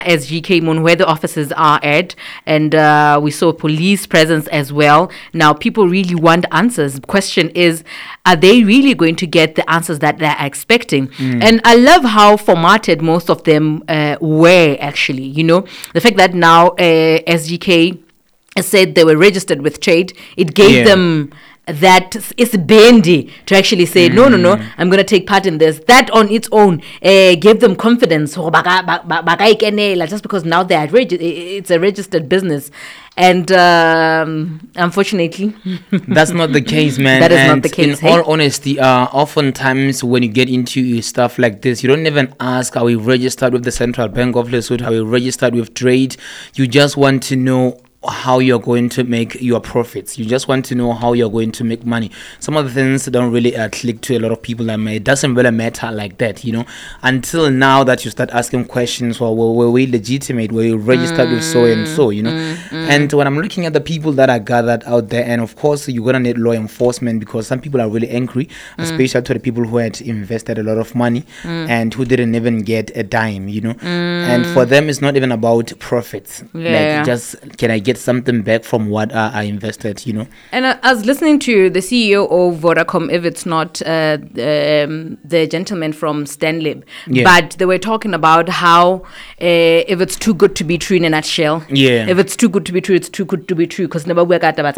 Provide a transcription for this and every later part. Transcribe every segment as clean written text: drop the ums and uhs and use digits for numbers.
SGK Moon, where the offices are at, and we saw police presence as well. Now, people really want answers. The question is, are they really going to get the answers that they're expecting? And I love how formatted most of them were, actually. You know, the fact that now SGK said they were registered with trade, it gave them that it's bendy to actually say no, I'm going to take part in this. That on its own gave them confidence just because now they're it's a registered business. And unfortunately that's not the case, man. That is not the case. In all honesty, oftentimes when you get into stuff like this, you don't even ask, are we registered with the Central Bank of Lesotho? Are we registered with trade? You just want to know how you're going to make your profits. You just want to know how you're going to make money. Some of the things don't really click to a lot of people. It doesn't really matter like that, you know, until now that you start asking questions. Well, were we legitimate? Were you registered with so and so, you know? And when I'm looking at the people that are gathered out there, and of course you're gonna need law enforcement, because some people are really angry, especially to the people who had invested a lot of money and who didn't even get a dime, you know. And for them, it's not even about profits. Like, just, can I get something back from what I invested, you know? And I was listening to the CEO of Vodacom, if it's not the gentleman from Stanlib, but they were talking about how if it's too good to be true, in a nutshell, if it's too good to be true, it's too good to be true. Because if now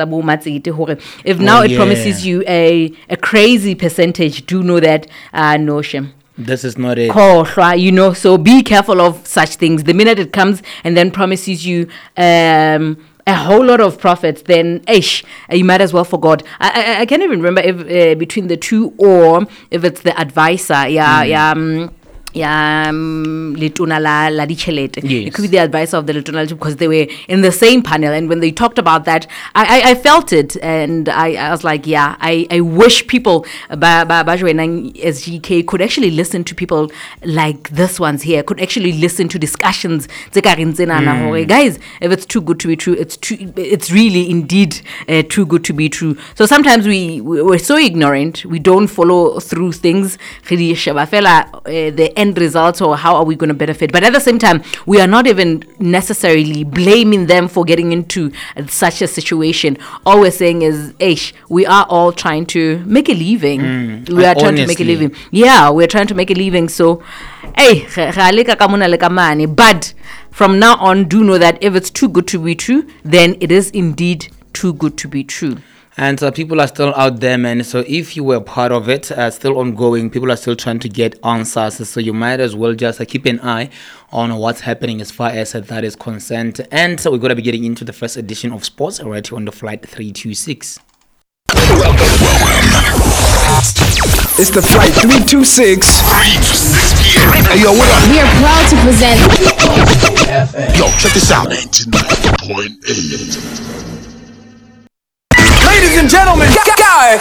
it promises you a crazy percentage, do know that no shame. This is not it. You know, so be careful of such things. The minute it comes and then promises you a whole lot of profits, then you might as well forget. I can't even remember if between the two or if it's the advisor. Letona la Dichelete. It could be the advisor of the Letona, because they were in the same panel, and when they talked about that, I felt it, and I was like, I wish people SGK could actually listen to people like this ones here, could actually listen to discussions. Guys, if it's too good to be true, it's really indeed too good to be true. So sometimes we're so ignorant, we don't follow through things. The end results, or how are we going to benefit? But at the same time, we are not even necessarily blaming them for getting into such a situation. All we're saying is, we are all trying to make a living. We are trying to make a living. Yeah, we're trying to make a living. So, but from now on, do know that if it's too good to be true, then it is indeed too good to be true. And people are still out there, man. So if you were part of it, still ongoing, people are still trying to get answers. So you might as well just keep an eye on what's happening as far as that is concerned. And so we're going to be getting into the first edition of sports right here on the Flight 326. Welcome. It's the Flight 326. 3 to 6 p.m. Hey, yo, what up? We are proud to present. Yo, check this out. 99.8. Ladies and gentlemen, guys,